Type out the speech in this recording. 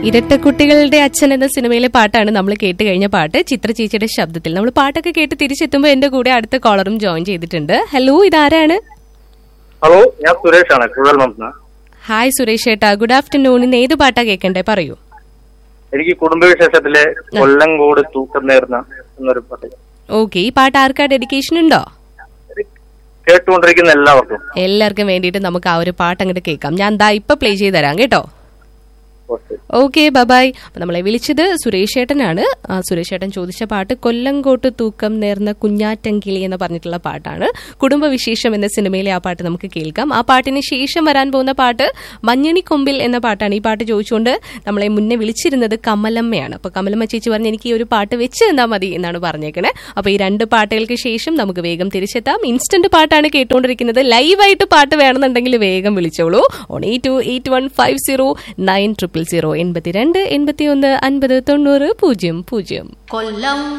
ഇരട്ടക്കുട്ടികളുടെ അച്ഛൻ എന്ന സിനിമയിലെ പാട്ടാണ് നമ്മൾ കേട്ട് കഴിഞ്ഞ പാട്ട്. ചിത്ര ചേച്ചിയുടെ ശബ്ദത്തിൽ. നമ്മൾ പാട്ടൊക്കെ കേട്ട് തിരിച്ചെത്തുമ്പോൾ എന്റെ കൂടെ അടുത്ത കോളറും ജോയിൻ ചെയ്തിട്ടുണ്ട്. ഹലോ, ഇതാരാണ്? ഹലോ, ഞാൻ സുരേഷ് ആണ്. ഹായ് സുരേഷ് ഏട്ടാ, ഗുഡ് ആഫ്റ്റർനൂൺ. ഇന്ന് ഏത് പാട്ടാ കേൾക്കണ്ടേ, പറയൂ. എനിക്ക് കുടുംബവിശേഷത്തിലെ കൊല്ലങ്കോട് തൂക്കം നേർന്ന എന്നൊരു പാട്ട്. ഓക്കെ, ഈ പാട്ട് ആർക്കാ ഡെഡിക്കേഷൻ ഉണ്ടോ? കേട്ടുകൊണ്ടിരിക്കുന്ന എല്ലാവർക്കും വേണ്ടിയിട്ട് നമുക്ക് ആ ഒരു പാട്ട് അങ്ങോട്ട് കേൾക്കാം. ഞാൻ ദാ ഇപ്പൊ പ്ലേ ചെയ്ത് തരാം കേട്ടോ. Okay, by. അപ്പൊ നമ്മളെ വിളിച്ചത് സുരേഷ് ഏട്ടനാണ്. സുരേഷ് ഏട്ടൻ ചോദിച്ച പാട്ട് കൊല്ലങ്കോട്ട് തൂക്കം നേർന്ന കുഞ്ഞാറ്റങ്കിളി എന്ന് പറഞ്ഞിട്ടുള്ള പാട്ടാണ്. കുടുംബവിശേഷം എന്ന സിനിമയിലെ ആ പാട്ട് നമുക്ക് കേൾക്കാം. ആ പാട്ടിന് ശേഷം വരാൻ പോകുന്ന പാട്ട് മഞ്ഞണിക്കൊമ്പിൽ എന്ന പാട്ടാണ്. ഈ പാട്ട് ചോദിച്ചുകൊണ്ട് നമ്മളെ മുന്നേ വിളിച്ചിരുന്നത് കമലമ്മയാണ്. അപ്പൊ കമലമ്മ ചേച്ചി പറഞ്ഞ് എനിക്ക് ഈ ഒരു പാട്ട് വെച്ച് തന്നാ മതി എന്നാണ് പറഞ്ഞേക്കണേ. അപ്പൊ ഈ രണ്ട് പാട്ടുകൾക്ക് ശേഷം നമുക്ക് വേഗം തിരിച്ചെത്താം. ഇൻസ്റ്റന്റ് പാട്ടാണ് കേട്ടുകൊണ്ടിരിക്കുന്നത്. ലൈവായിട്ട് പാട്ട് വേണമെന്നുണ്ടെങ്കിൽ വേഗം വിളിച്ചോളൂ. 8281509000 82 81 50 90 00. കൊല്ലം